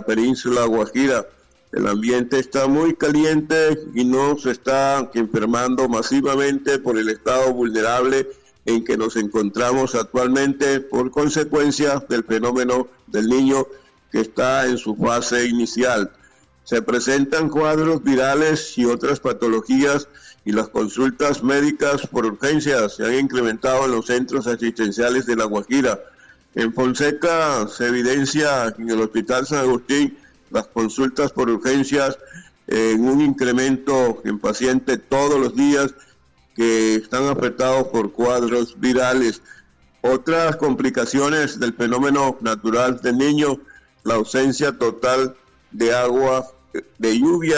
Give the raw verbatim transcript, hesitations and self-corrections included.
península Guajira. El ambiente está muy caliente y nos está enfermando masivamente por el estado vulnerable en que nos encontramos actualmente por consecuencia del fenómeno del Niño que está en su fase inicial. Se presentan cuadros virales y otras patologías y las consultas médicas por urgencias se han incrementado en los centros asistenciales de La Guajira. En Fonseca se evidencia en el Hospital San Agustín las consultas por urgencias en un incremento en pacientes todos los días que están afectados por cuadros virales. Otras complicaciones del fenómeno natural del Niño, la ausencia total de agua, de lluvia